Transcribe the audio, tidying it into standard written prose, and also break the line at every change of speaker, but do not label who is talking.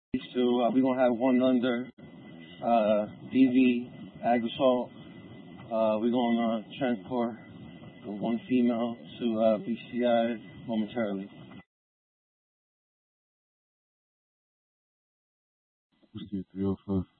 So we're gonna have one under DV ag assault. We're gonna transport one female to BCI momentarily.
Whiskey 305.